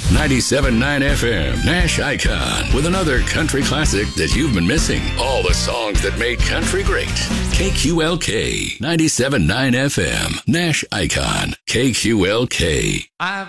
97.9 FM, Nash Icon, with another country classic that you've been missing. All the songs that made country great. KQLK, 97.9 FM, Nash Icon, KQLK.